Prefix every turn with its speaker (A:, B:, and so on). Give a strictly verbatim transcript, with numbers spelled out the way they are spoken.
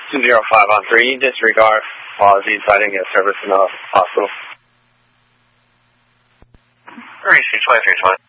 A: two zero five on three, disregard apologies, I didn't get service in the hospital.
B: Three six five three twenty.